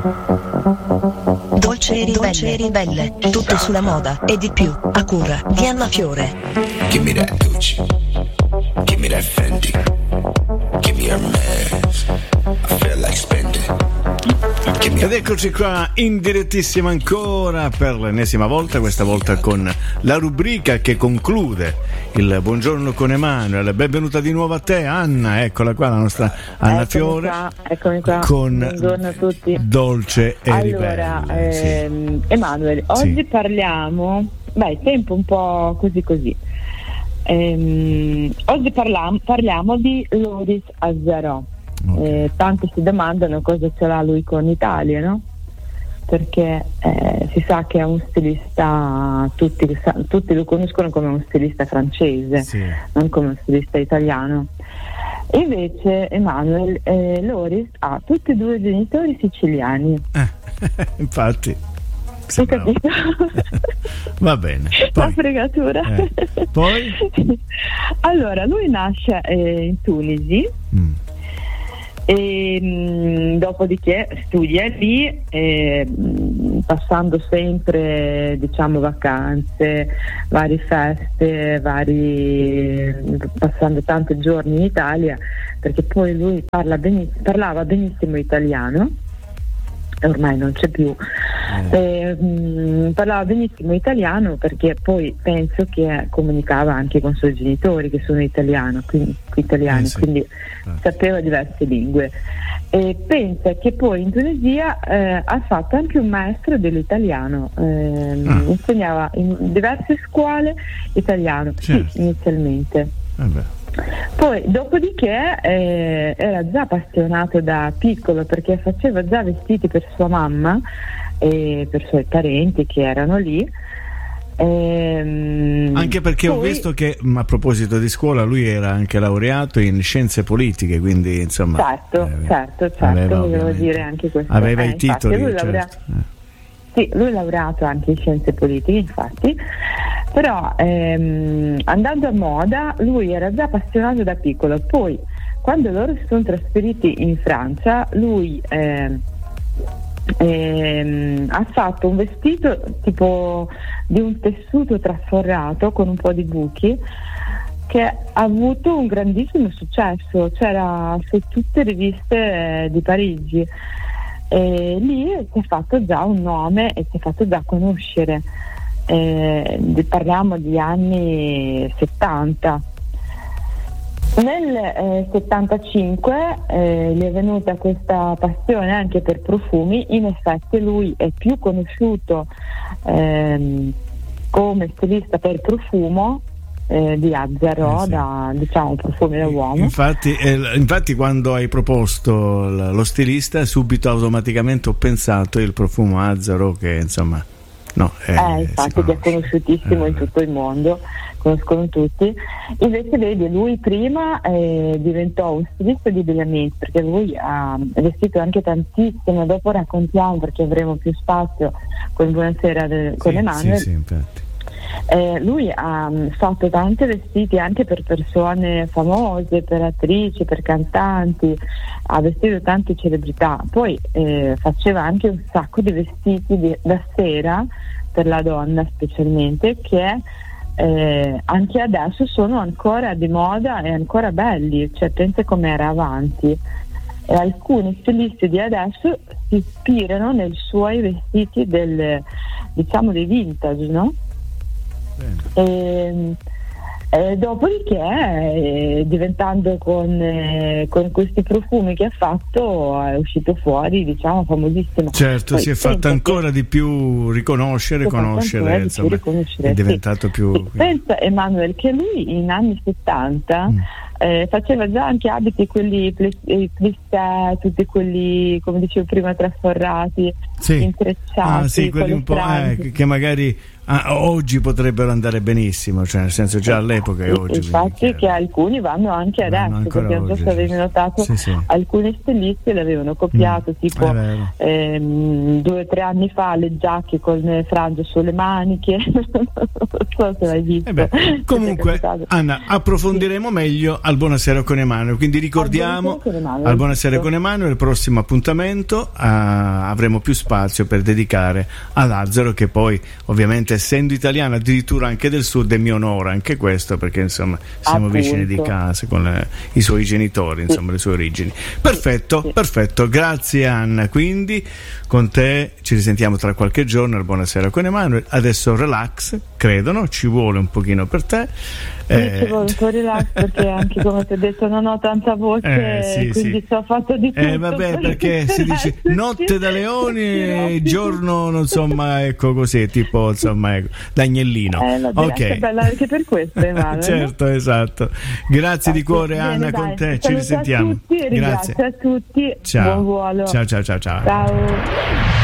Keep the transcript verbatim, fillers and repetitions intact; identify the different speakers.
Speaker 1: Dolce e ribelle, Dolce e ribelle, tutto sulla moda e di più, a cura di Anna Fiore.
Speaker 2: Give me that Gucci, give me that Fendi, give me Hermes, I feel like spending.
Speaker 3: Ed eccoci qua in direttissima ancora per l'ennesima volta, questa volta con la rubrica che conclude il Buongiorno con Emanuele. Benvenuta di nuovo a te, Anna, eccola qua la nostra Anna
Speaker 4: eccomi
Speaker 3: Fiore
Speaker 4: qua, eccomi qua.
Speaker 3: Con
Speaker 4: buongiorno a tutti.
Speaker 3: Dolce e
Speaker 4: allora,
Speaker 3: ribelle,
Speaker 4: ehm,
Speaker 3: sì.
Speaker 4: Emanuele, oggi
Speaker 3: sì.
Speaker 4: parliamo, beh, tempo un po' così così. Ehm, oggi parliamo, parliamo di Loris Azzarò. Okay. Eh, tanti si domandano cosa ce l'ha lui con l'Italia, no? Perché eh, si sa che è un stilista, tutti, tutti lo conoscono come un stilista francese, sì. non come un stilista italiano. Invece Emanuele eh, Loris ha tutti e due i genitori siciliani.
Speaker 3: Eh, infatti.
Speaker 4: Hai capito?
Speaker 3: Va bene.
Speaker 4: Poi. La fregatura.
Speaker 3: Eh. Poi?
Speaker 4: Allora, lui nasce eh, in Tunisi. Mm. E mh, dopodiché studia lì, e, mh, passando sempre, diciamo, vacanze, varie feste, vari, passando tanti giorni in Italia, perché poi lui parla beniss- parlava benissimo italiano. Ormai non c'è più, eh, mh, parlava benissimo italiano, perché poi penso che comunicava anche con i suoi genitori che sono italiano, quindi, italiani, eh sì. quindi ah. sapeva diverse lingue, e pensa che poi in Tunisia eh, ha fatto anche un maestro dell'italiano, eh, ah. insegnava in diverse scuole italiano, certo. sì, inizialmente. Vabbè. Poi dopodiché eh, era già appassionato da piccolo, perché faceva già vestiti per sua mamma e per i suoi parenti che erano lì. Ehm,
Speaker 3: anche perché poi, ho visto che, a proposito di scuola, lui era anche laureato in scienze politiche, quindi insomma
Speaker 4: certo,
Speaker 3: eh,
Speaker 4: certo, certo, volevo dire anche questo.
Speaker 3: Aveva
Speaker 4: eh,
Speaker 3: i titoli,
Speaker 4: lui
Speaker 3: certo.
Speaker 4: laurea- Sì, lui è laureato anche in scienze politiche, infatti, però ehm, andando a moda lui era già appassionato da piccolo. Poi quando loro si sono trasferiti in Francia, lui ehm, ehm, ha fatto un vestito tipo di un tessuto trasforrato con un po' di buchi, che ha avuto un grandissimo successo, c'era su tutte le riviste eh, di Parigi. E lì si è fatto già un nome e si è fatto già conoscere. Eh, parliamo di anni settanta. Nel eh, settantacinque eh, gli è venuta questa passione anche per profumi. In effetti lui è più conosciuto ehm, come stilista per profumo Eh, di Azzarò, eh sì. da diciamo profumi da uomo.
Speaker 3: Infatti, eh, infatti quando hai proposto l- lo stilista, subito automaticamente ho pensato il profumo Azzarò, che insomma no, eh,
Speaker 4: eh, infatti che è conosciutissimo eh. in tutto il mondo, conoscono tutti. Invece vedi, lui prima eh, diventò un stilista di abbigliamento, perché lui ha vestito anche tantissimo. Dopo raccontiamo, perché avremo più spazio con Buonasera de- con
Speaker 3: sì,
Speaker 4: Emanuele.
Speaker 3: Sì, sì, infatti.
Speaker 4: Eh, lui ha um, fatto tanti vestiti anche per persone famose, per attrici, per cantanti, ha vestito tante celebrità. Poi eh, faceva anche un sacco di vestiti di, da sera per la donna, specialmente, che eh, anche adesso sono ancora di moda e ancora belli, cioè pensa com'era avanti. E alcuni stilisti di adesso si ispirano nei suoi vestiti del, diciamo, dei vintage, no? E, e dopodiché eh, diventando con, eh, con questi profumi che ha fatto è uscito fuori, diciamo, famosissimo.
Speaker 3: Certo. Poi si è fatto ancora che, di più riconoscere, conoscere, insomma, riconoscere, è diventato
Speaker 4: sì.
Speaker 3: più.
Speaker 4: Sì. Pensa, Emanuele, che lui in anni settanta mm. eh, faceva già anche abiti, quelli plissé, tutti quelli, come dicevo prima, trasforrati, sì. intrecciati,
Speaker 3: ah, sì, quelli un po' eh, che magari ah, oggi potrebbero andare benissimo, cioè nel senso già all'epoca e oggi.
Speaker 4: Infatti che alcuni vanno anche
Speaker 3: vanno
Speaker 4: adesso, perché non so se avevi notato, sì, sì. alcuni stilisti l'avevano copiato, mm, tipo ehm, due o tre anni fa le giacche con le frange sulle maniche, non so se l'hai visto.
Speaker 3: Eh beh, comunque Anna, approfondiremo sì. meglio al Buonasera con Emanuele. Quindi ricordiamo
Speaker 4: Al Buonasera con Emanuele,
Speaker 3: al Buonasera
Speaker 4: giusto.
Speaker 3: con Emanuele, il prossimo appuntamento, uh, avremo più spazio per dedicare a Lazzaro, che poi ovviamente essendo italiano addirittura anche del sud è mio onore anche questo, perché insomma siamo
Speaker 4: Appunto.
Speaker 3: vicini di casa con le, i suoi genitori, insomma sì. le sue origini. Perfetto, sì. perfetto, grazie Anna. Quindi con te ci risentiamo tra qualche giorno al Buonasera con Emanuele. Adesso relax, credo, no? Ci vuole un pochino per te.
Speaker 4: Eh, ci vuole un po' relax perché anche come ti ho detto non ho tanta voce,
Speaker 3: eh, sì,
Speaker 4: quindi
Speaker 3: sì.
Speaker 4: ci ho fatto di tutto.
Speaker 3: Eh vabbè, perché si dice notte da leoni, giorno insomma ecco così, tipo insomma ecco, d'agnellino.
Speaker 4: Eh, la
Speaker 3: ok,
Speaker 4: è bella anche per questo, Emanuele.
Speaker 3: Certo, esatto. Grazie di cuore.
Speaker 4: Bene,
Speaker 3: Anna,
Speaker 4: dai,
Speaker 3: con te ci
Speaker 4: saluto
Speaker 3: risentiamo.
Speaker 4: a tutti,
Speaker 3: Grazie
Speaker 4: a tutti.
Speaker 3: ciao.
Speaker 4: Buon volo.
Speaker 3: Ciao ciao ciao ciao.
Speaker 4: Ciao.